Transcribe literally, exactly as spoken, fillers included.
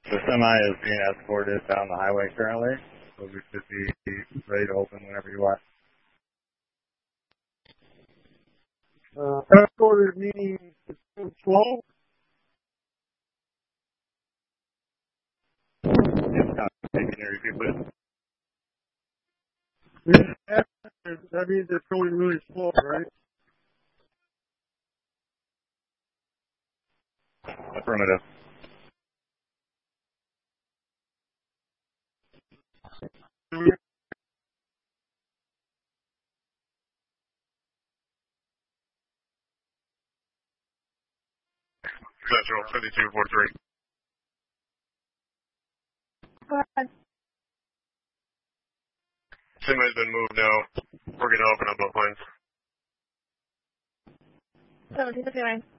The semi is being escorted down the highway currently, so we should be ready to open whenever you are. Uh, escorted meaning it's too slow? Yes, can you repeat, please? That means it's going really slow, right? Affirmative. Central fifty-two forty-three. Semi's been moved now. We're going to open up both lanes. seventeen fifty-nine.